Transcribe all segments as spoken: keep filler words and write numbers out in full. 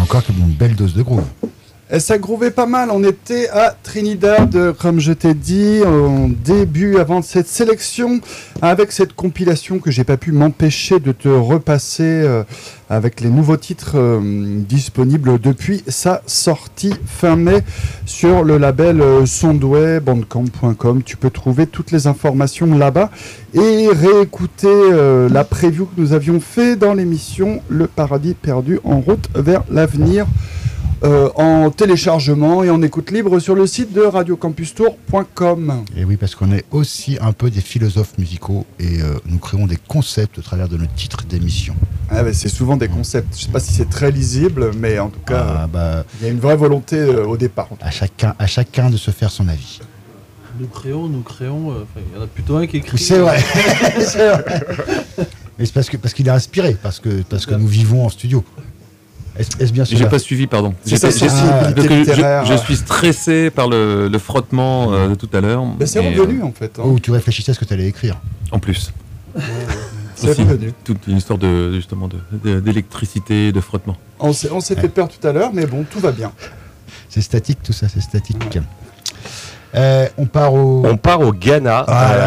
encore une belle dose de groove. Et ça grouvait pas mal, on était à Trinidad, comme je t'ai dit, en début, avant cette sélection, avec cette compilation que j'ai pas pu m'empêcher de te repasser, euh, avec les nouveaux titres euh, disponibles depuis sa sortie fin mai sur le label euh, Sondway, bandcamp point com. Tu peux trouver toutes les informations là-bas et réécouter euh, la preview que nous avions fait dans l'émission Le Paradis Perdu en route vers l'avenir. Euh, en téléchargement et en écoute libre sur le site de radio campus tour point com. Et oui, parce qu'on est aussi un peu des philosophes musicaux et euh, nous créons des concepts au travers de nos titres d'émission. Ah bah, c'est souvent des concepts. Je ne sais pas si c'est très lisible, mais en tout cas, ah, bah, il y a une vraie volonté euh, au départ. À chacun, à chacun de se faire son avis. Nous créons, nous créons. Euh, il y en a plutôt un qui écrit. C'est vrai. C'est vrai. Mais c'est parce que parce qu'il est inspiré, parce que parce que nous vivons en studio. Est-ce, est-ce bien sûr? J'ai pas suivi, pardon. C'est ça, c'est ah, parce que je, je suis stressé par le, le frottement euh, de tout à l'heure. Ben c'est revenu euh, en fait. Hein. Oh, tu réfléchissais à ce que tu allais écrire. En plus. Ouais, c'est aussi, revenu. Toute une histoire de justement de, de, d'électricité, de frottement. On s'est, on s'est ouais. fait peur tout à l'heure, mais bon, tout va bien. C'est statique tout ça, c'est statique. Ouais. Euh, on part au. On part au Ghana.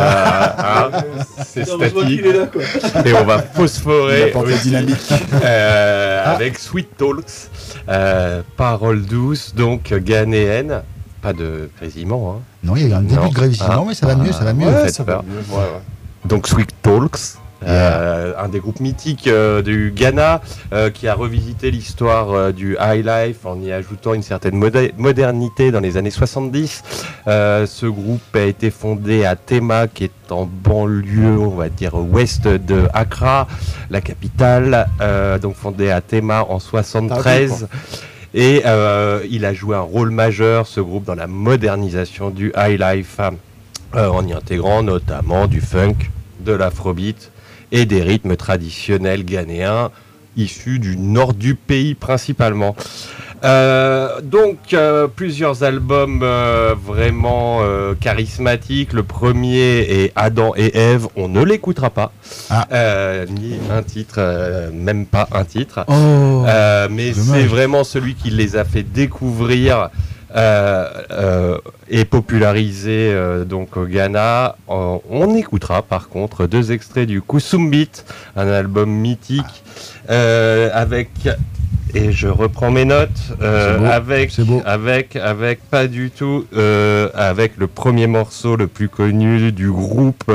Ah. Euh, hein, c'est statique. Là, quoi. Et on va phosphorer la dynamique. Euh, ah. Avec Sweet Talks, euh, paroles douces, donc ghanéennes. Pas de grésillement. Hein. Non, il y a eu un début non. de grésillement, ah. mais ça va mieux, ça va mieux. Ouais, ça va mieux. Ouais, ouais. Donc Sweet Talks. Euh, un des groupes mythiques euh, du Ghana euh, qui a revisité l'histoire euh, du high life en y ajoutant une certaine moder- modernité dans les années soixante-dix. Euh, ce groupe a été fondé à Tema, qui est en banlieue, on va dire ouest de Accra, la capitale, euh, donc fondé à Tema en soixante-treize. Et euh, il a joué un rôle majeur, ce groupe, dans la modernisation du high life, euh, en y intégrant notamment du funk, de l'afrobeat et des rythmes traditionnels ghanéens issus du nord du pays principalement. Euh, donc euh, plusieurs albums euh, vraiment euh, charismatiques. Le premier est Adam et Ève. On ne l'écoutera pas, ah. euh, ni un titre, euh, même pas un titre. Oh, euh, mais c'est vraiment celui qui les a fait découvrir. Euh, euh, et popularisé euh, donc au Ghana. On, on écoutera par contre deux extraits du Kusumbeat, un album mythique euh, avec, et je reprends mes notes, euh, avec, avec, avec pas du tout, euh, avec le premier morceau le plus connu du groupe,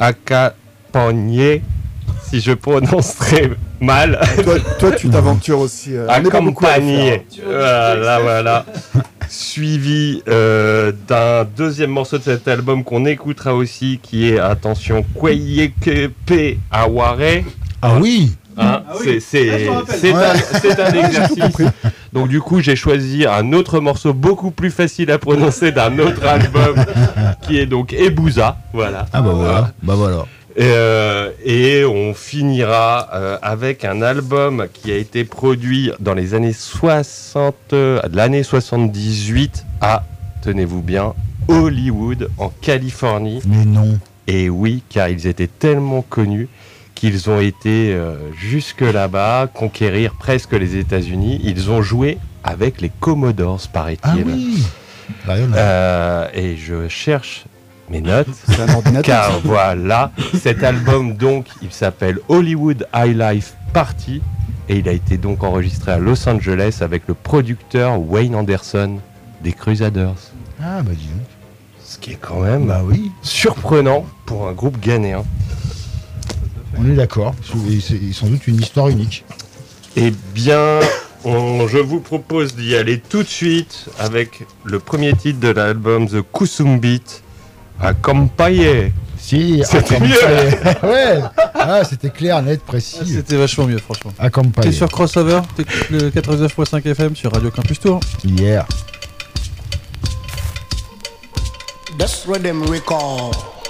Akapanye, si je prononce très mal. Toi, toi tu t'aventures aussi. Euh, Accompagné. Voilà, voilà. Suivi euh, d'un deuxième morceau de cet album qu'on écoutera aussi, qui est, attention, Kweyekepe Aware. Ah oui, hein, ah oui. C'est, c'est, ah, c'est, ouais. un, c'est un exercice. Donc du coup, j'ai choisi un autre morceau beaucoup plus facile à prononcer d'un autre album, qui est donc Ebuza. Voilà. Ah bah voilà, bah voilà. Et, euh, et on finira euh, avec un album qui a été produit dans les années soixante, euh, l'année soixante-dix-huit à, tenez-vous bien, Hollywood, en Californie. Mais non. Et oui, car ils étaient tellement connus qu'ils ont été euh, jusque là-bas, conquérir presque les États-Unis. Ils ont joué avec les Commodores, paraît-il. Ah oui. Euh, et je cherche mes notes, c'est un ordinateur, car voilà, cet album donc, il s'appelle Hollywood High Life Party, et il a été donc enregistré à Los Angeles avec le producteur Wayne Anderson des Crusaders. Ah bah dis donc. Ce qui est quand même bah, oui. surprenant pour un groupe ghanéen. On est d'accord, c'est sans doute une histoire unique. Eh bien, on, je vous propose d'y aller tout de suite avec le premier titre de l'album The Kusumbeat, Accompagné. Si, c'était accompagné. mieux. Ouais, ah, c'était clair, net, précis. Ah, c'était vachement mieux, franchement. Accompagné. T'es sur Crossover, t'es le quatre-vingt-neuf virgule cinq F M sur Radio Campus Tour. Yeah. That's rhythm we call